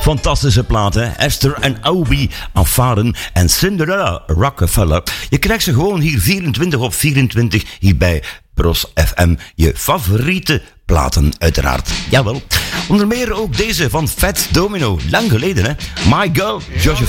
Fantastische platen. Esther en Obi aanvaren en Cinderella Rockefeller. Je krijgt ze gewoon hier 24 op 24 hier bij Bros FM. Je favoriete platen uiteraard. Jawel. Onder meer ook deze van Fats Domino. Lang geleden hè. My Girl, Josephine.